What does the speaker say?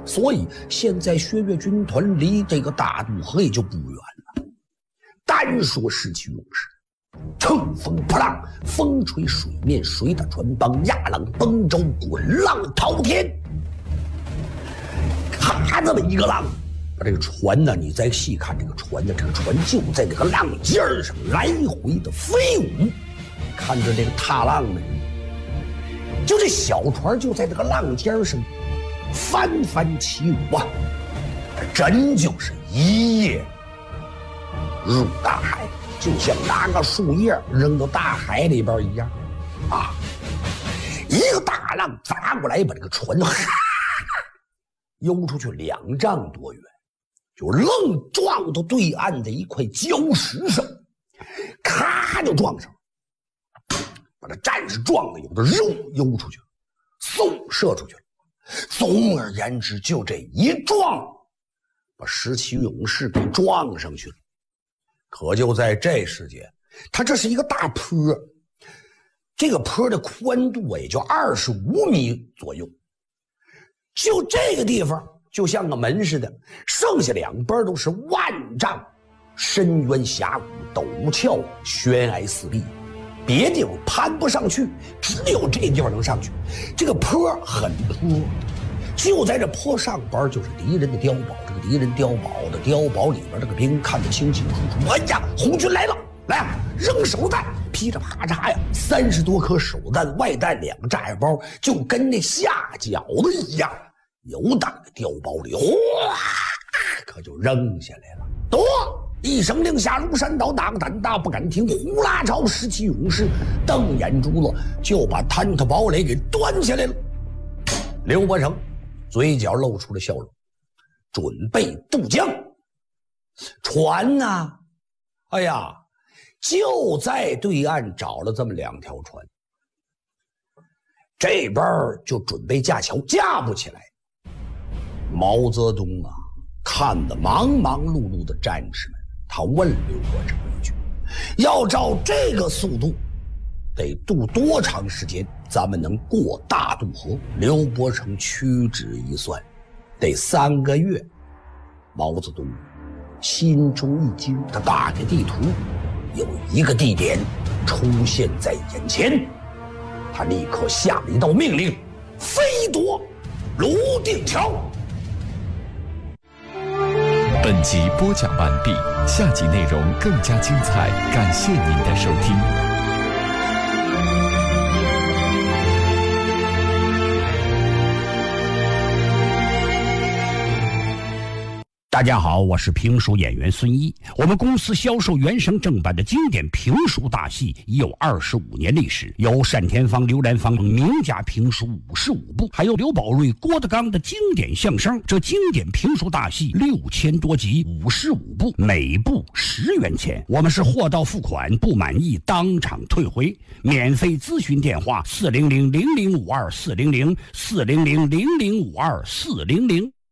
所以现在薛岳军团离这个大渡河也就不远了。单说17勇士，乘风破浪，风吹水面，水打船帮，压浪崩舟，滚浪滔天。咔这么一个浪，把这个船呢，你再细看这个船呢，这个船就在这个浪尖上来回的飞舞。看着这个踏浪的人，就这小船就在这个浪尖上翻翻起舞啊，真就是一夜入大海，就像拿个树叶扔到大海里边一样啊！一个大浪砸过来，把这个船游出去2丈多远，就愣撞到对岸的一块礁石上，咔就撞上了，把这战士撞的有的肉游出去了，嗖射出去了。总而言之，就这一撞，把17勇士给撞上去了。可就在这时间，它这是一个大坡，这个坡的宽度也就25米左右。就这个地方就像个门似的，剩下2边都是万丈深渊峡谷，陡峭悬崖四壁，别地方攀不上去，只有这地方能上去。这个坡很坡，就在这坡上边就是敌人的碉堡。这个敌人碉堡里边，这个兵看得清清楚楚。哎呀，红军来了！来啊，扔手弹，噼里啪嚓呀，30多颗手弹，外带2个炸药包，就跟那下饺子一样，游到那碉堡里，哗，可就扔下来了。躲！一声令下，庐山倒，哪个胆大不敢听？呼啦朝17勇士瞪眼珠子，就把坍塌堡垒给端下来了。刘伯承嘴角露出了笑容，准备渡江。船呢？哎呀，就在对岸找了这么2条船，这边就准备架桥，架不起来。毛泽东啊，看得忙忙碌碌的战士们，他问刘伯承一句：要照这个速度，得渡多长时间咱们能过大渡河？刘伯承屈指一算，得3个月。毛泽东心中一惊，他打开地图，有一个地点出现在眼前，他立刻下了一道命令：飞夺泸定桥。 本集播讲完毕，下集内容更加精彩，感谢您的收听。 大家好，我是评书演员孙一。我们公司销售原声正版的经典评书大戏已有25年历史，有单田芳、刘兰芳名家评书55部，还有刘宝瑞、郭德纲的经典相声。这经典评书大戏6000多集，55部，每部10元钱。我们是货到付款，不满意当场退回。免费咨询电话：400-0052-400，400-0052-400。